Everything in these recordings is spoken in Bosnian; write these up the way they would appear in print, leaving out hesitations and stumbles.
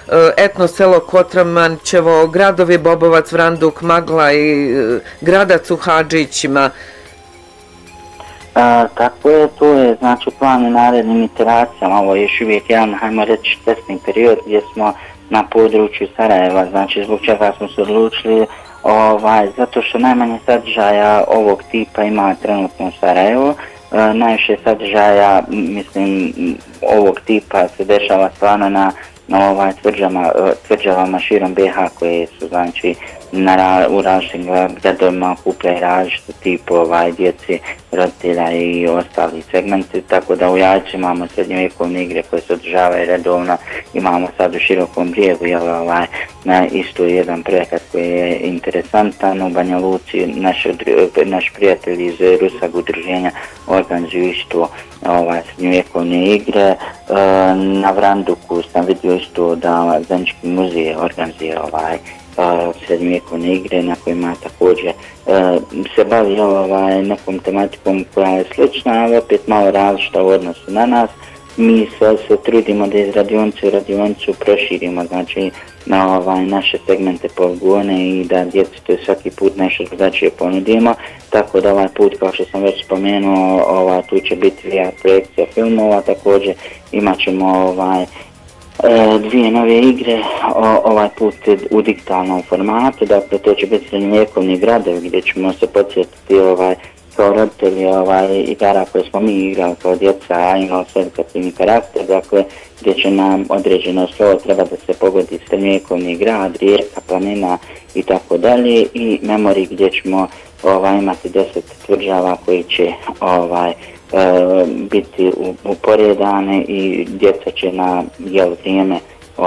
etno selo Kotramančevo, gradovi Bobovac, Vranduk, Magla i Gradac u Hadžićima. Tako je, to je znači plan u narednim iteracijama, ovo je još uvijek jedan, hajmo reći, testni period gdje smo na području Sarajeva, znači zbog čega smo se odlučili, zato što najmanje sadržaja ovog tipa ima trenutno u Sarajevu, najviše sadržaja, mislim, ovog tipa se dešava stvarno na tvrđavama širom BiH koje su znači u različitim gradovima okupljaju različite tipova djeci, roditelja i ostali segmenti, tako da u Jajcu imamo srednjovjekovne igre koje se održavaju redovno, imamo sad u Širokom Brijegu isto jedan projekat koji je interesantan, u Banja Luci naš prijatelj iz Rusak udruženja organizuju isto srednjovjekovne igre, na Vranduku sam vidio isto da Zenički muzej organizira srednjovjekovne igre na kojima također se bavi nekom tematikom koja je slična, ali opet malo različita u odnosu na nas. Mi se trudimo da iz radionice u radionicu proširimo znači na naše segmente poligone i da djeci to svaki put nešto drugačije ponudimo, tako da ovaj put, kao što sam već spomenuo, tu će biti VR projekcija filmova, također imat ćemo dvije nove igre, ovaj put u digitalnom formatu, dakle to će biti srednjovjekovni gradovi gdje ćemo se podsjetiti kao roditelji igara koje smo mi igrali kao djeca, a imali sve edukativni karakter, dakle gdje će nam određeno slovo treba da se pogodi srednjovjekovni grad, rijeka, planina i tako dalje i memorij gdje ćemo imati 10 tvrđava koji će biti uporedane i djeca će na vrijeme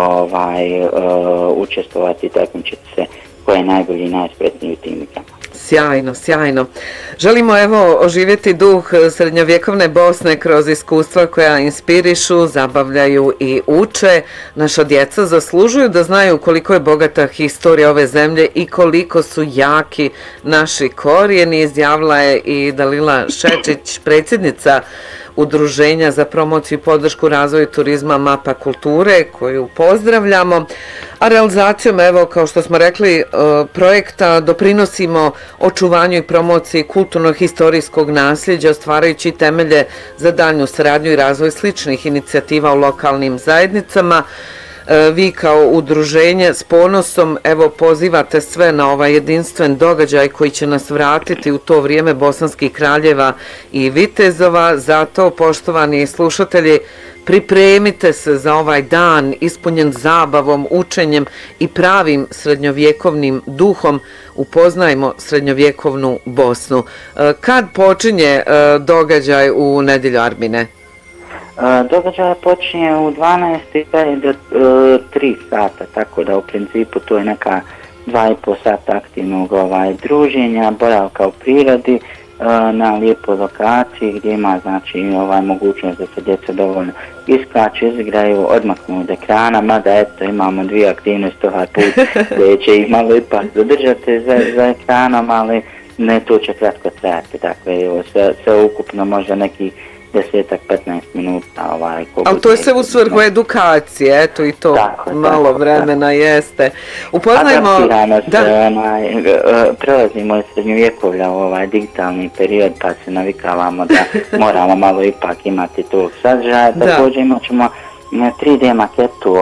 učestvovati i takmičiti se ko je najbolji i najspretniji u tim igrama. Sjajno, sjajno. Želimo oživjeti duh srednjovjekovne Bosne kroz iskustva koja inspirišu, zabavljaju i uče. Naša djeca zaslužuju da znaju koliko je bogata historija ove zemlje i koliko su jaki naši korijeni, izjavila je i Dalila Šečić, predsjednica Udruženja za promociju i podršku razvoju turizma Mapa kulture, koju pozdravljamo. A realizacijom, kao što smo rekli, projekta doprinosimo očuvanju i promociji kulturno-historijskog nasljeđa, ostvarajući temelje za daljnju saradnju i razvoj sličnih inicijativa u lokalnim zajednicama. Vi kao udruženje s ponosom pozivate sve na ovaj jedinstven događaj koji će nas vratiti u to vrijeme bosanskih kraljeva i vitezova. Zato, poštovani slušatelji, pripremite se za ovaj dan ispunjen zabavom, učenjem i pravim srednjovjekovnim duhom. Upoznajmo srednjovjekovnu Bosnu. Kad počinje događaj u nedjelju, Armine? Događaj počinje u 12 i do 3 sata, tako da u principu to je neka 2,5 sata aktivnog druženja, boravka u prirodi na lijepoj lokaciji gdje ima znači mogućnost da se djeca dovoljno iskaču, izigraju, odmaknu od ekrana, mada imamo dvije aktivnosti ovaj put koje će ih malo ipak zadržati za ekranom, ali ne, to će kratko trajati, dakle sve ukupno možda neki 10-15 minuta. Ali to je sve u svrhu edukacije, eto i to malo vremena jeste. Upoznajmo... Adaptiranost, prelazimo iz srednjovjekovlja u digitalni period, pa se navikavamo da moramo malo ipak imati tog sadržaja. Također imat ćemo 3D maketu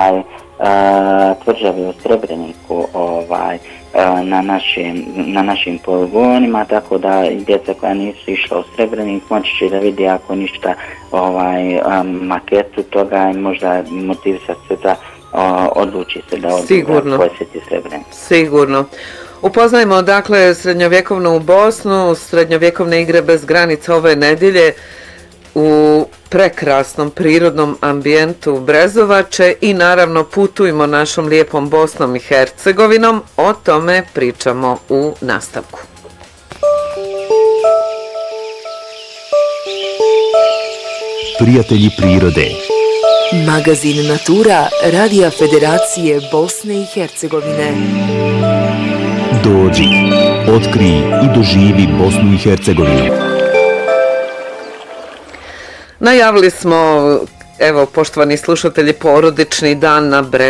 tvrđave u Srebreniku na našim poligonima, tako da djeca koja nisu išla u Srebrenik moći će da vidi ako ništa maketu toga i možda motivisati se da odluči se da posjeti Srebrenik. Sigurno. Upoznajmo dakle srednjovjekovnu Bosnu, srednjovjekovne igre bez granica ove nedjelje u prekrasnom prirodnom ambijentu Brezovače i naravno putujmo našom lijepom Bosnom i Hercegovinom. O tome pričamo u nastavku. Prijatelji prirode. Magazin Natura Radija Federacije Bosne i Hercegovine. Dođi, otkrij i doživi Bosnu i Hercegovinu. Najavili smo, poštovani slušatelji, porodični dan na Brezovaču.